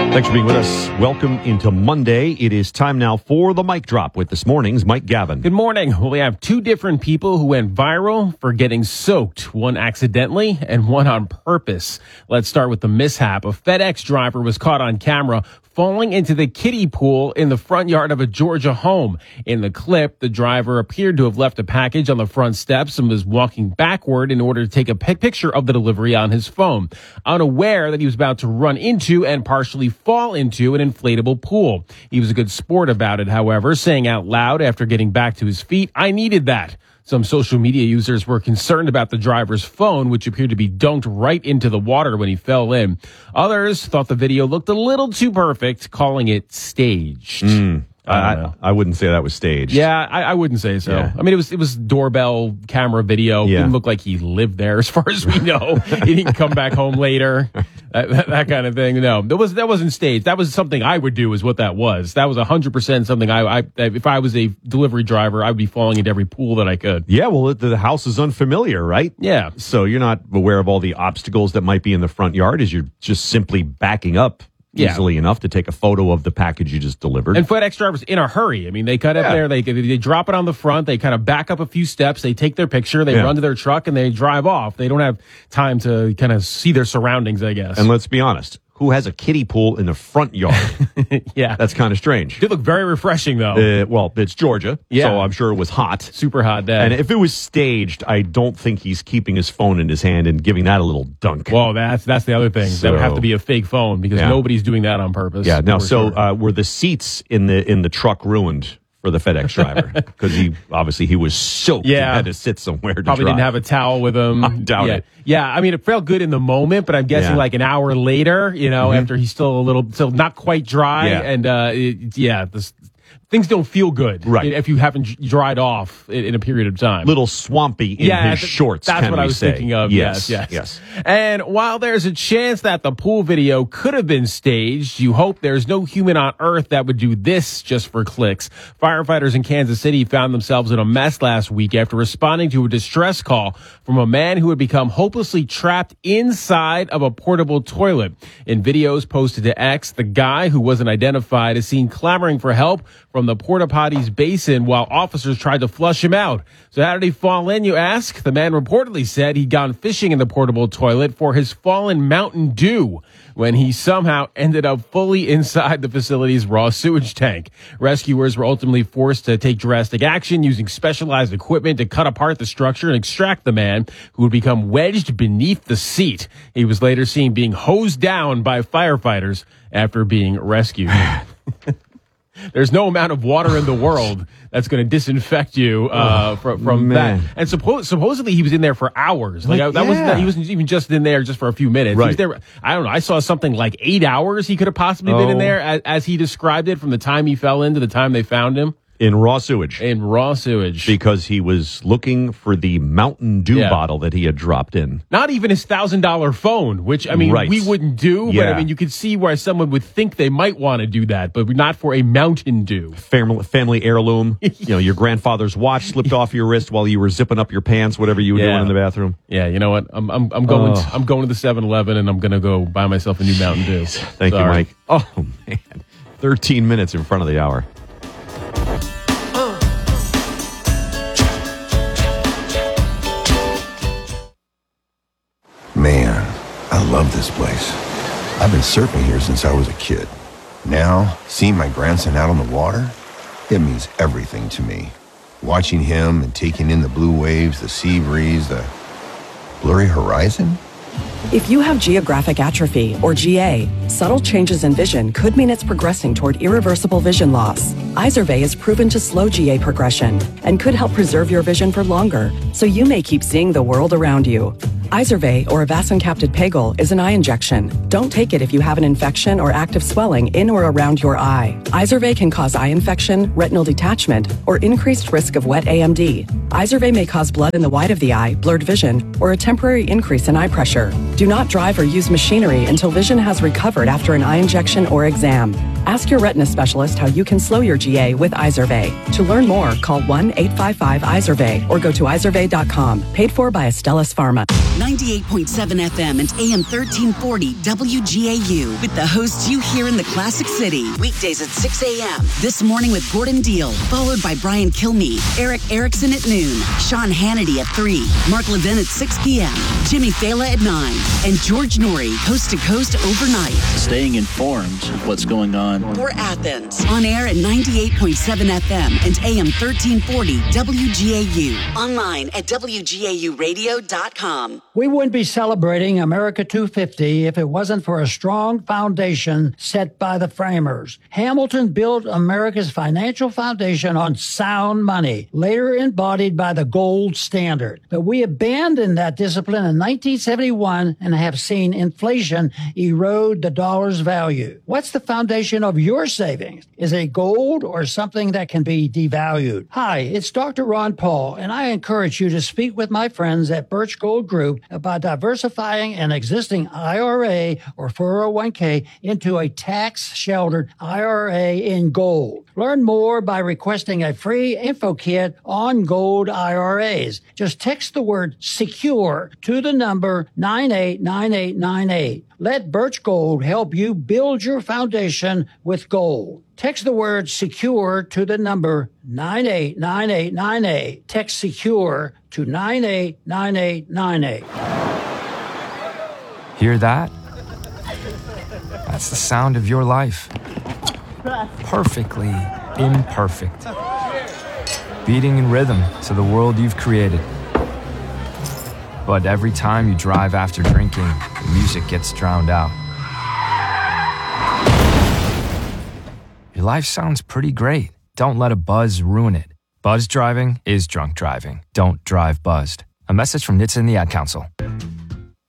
Thanks for being with us. Welcome into Monday. It is time now for the mic drop with this morning's Mike Gavin. Good morning. Well, we have two different people who went viral for getting soaked, one accidentally and one on purpose. Let's start with the mishap. A FedEx driver was caught on camera falling into the kiddie pool in the front yard of a Georgia home. In the clip, the driver appeared to have left a package on the front steps and was walking backward in order to take a picture of the delivery on his phone, unaware that he was about to run into and partially fall into an inflatable pool. He was a good sport about it, however, saying out loud after getting back to his feet, "I needed that." Some social media users were concerned about the driver's phone, which appeared to be dunked right into the water when he fell in. Others thought the video looked a little too perfect, calling it staged. I wouldn't say that was staged. Yeah, I wouldn't say so. Yeah. I mean, it was doorbell camera video. Yeah. Didn't look like he lived there, as far as we know. He didn't come back home later. That kind of thing. No, that wasn't staged. That was something I would do. Is what that was. That was 100% something I if I was a delivery driver, I would be falling into every pool that I could. Yeah, well, the house is unfamiliar, right? Yeah. So you're not aware of all the obstacles that might be in the front yard as you're just simply backing up easily enough to take a photo of the package you just delivered. And FedEx drivers in a hurry. I mean, they cut up there, they drop it on the front, they kind of back up a few steps, they take their picture, they run to their truck, and they drive off. They don't have time to kind of see their surroundings, I guess. And let's be honest, who has a kiddie pool in the front yard? Yeah. That's kind of strange. It did look very refreshing, though. Well, it's Georgia, so I'm sure it was hot. Super hot day. And if it was staged, I don't think he's keeping his phone in his hand and giving that a little dunk. Well, that's the other thing. That would have to be a fake phone because nobody's doing that on purpose. Yeah. Now, were the seats in the truck ruined for the FedEx driver? Because he was soaked and had to sit somewhere to Probably dry. didn't have a towel with him. I doubt it. Yeah, I mean, it felt good in the moment, but I'm guessing like an hour later, after he's still not quite dry, and things don't feel good if you haven't dried off in a period of time. Little swampy in his shorts. That's what I was thinking of. Yes. And while there's a chance that the pool video could have been staged, you hope there's no human on earth that would do this just for clicks. Firefighters in Kansas City found themselves in a mess last week after responding to a distress call from a man who had become hopelessly trapped inside of a portable toilet. In videos posted to X, the guy, who wasn't identified, is seen clamoring for help from the porta potty's basin while officers tried to flush him out. So how did he fall in, you ask? The man reportedly said he'd gone fishing in the portable toilet for his fallen Mountain Dew when he somehow ended up fully inside the facility's raw sewage tank. Rescuers were ultimately forced to take drastic action using specialized equipment to cut apart the structure and extract the man, who would become wedged beneath the seat. He was later seen being hosed down by firefighters after being rescued. There's no amount of water in the world that's going to disinfect you from that. And supposedly he was in there for hours. He wasn't even just in there just for a few minutes. Right. He was there. I don't know. I saw something like 8 hours he could have possibly been in there as he described it, from the time he fell in to the time they found him. In raw sewage. In raw sewage. Because he was looking for the Mountain Dew bottle that he had dropped in. Not even his $1,000 phone, which, I mean, we wouldn't do. But, I mean, you could see why someone would think they might want to do that, but not for a Mountain Dew. Family heirloom. Your grandfather's watch slipped off your wrist while you were zipping up your pants, whatever you were doing in the bathroom. Yeah, you know what? I'm going to the 7-Eleven, and I'm going to go buy myself a new Mountain Dew. Thank you, Mike. Oh, man. 13 minutes in front of the hour. Man, I love this place. I've been surfing here since I was a kid. Now, seeing my grandson out on the water, it means everything to me. Watching him and taking in the blue waves, the sea breeze, the blurry horizon. If you have geographic atrophy, or GA, subtle changes in vision could mean it's progressing toward irreversible vision loss. Izervay is proven to slow GA progression and could help preserve your vision for longer, so you may keep seeing the world around you. Izervay, or avacincaptad pegol, is an eye injection. Don't take it if you have an infection or active swelling in or around your eye. Izervay can cause eye infection, retinal detachment, or increased risk of wet AMD. Izervay may cause blood in the white of the eye, blurred vision, or a temporary increase in eye pressure. Do not drive or use machinery until vision has recovered after an eye injection or exam. Ask your retina specialist how you can slow your GA with Izervay. To learn more, call 1-855-IZERVAY or go to izervay.com. Paid for by Astellas Pharma. 98.7 FM and AM 1340 WGAU with the hosts you hear in the Classic City. Weekdays at 6 a.m. This morning with Gordon Deal, followed by Brian Kilmeade, Eric Erickson at noon, Sean Hannity at 3, Mark Levin at 6 p.m., Jimmy Fallon at 9, and George Norrie, coast to coast overnight. Staying informed of what's going on. For Athens, on air at 98.7 FM and AM 1340 WGAU. Online at WGAUradio.com. We wouldn't be celebrating America 250 if it wasn't for a strong foundation set by the framers. Hamilton built America's financial foundation on sound money, later embodied by the gold standard. But we abandoned that discipline in 1971 and have seen inflation erode the dollar's value. What's the foundation of your savings? Is it gold or something that can be devalued? Hi, it's Dr. Ron Paul, and I encourage you to speak with my friends at Birch Gold Group about diversifying an existing IRA or 401k into a tax-sheltered IRA in gold. Learn more by requesting a free info kit on gold IRAs. Just text the word SECURE to the number 989898. Let Birch Gold help you build your foundation with gold. Text the word SECURE to the number 989898. Text SECURE to 989898. Hear that? That's the sound of your life. Perfectly imperfect. Beating in rhythm to the world you've created. But every time you drive after drinking, the music gets drowned out. Your life sounds pretty great. Don't let a buzz ruin it. Buzz driving is drunk driving. Don't drive buzzed. A message from NHTSA and the Ad Council.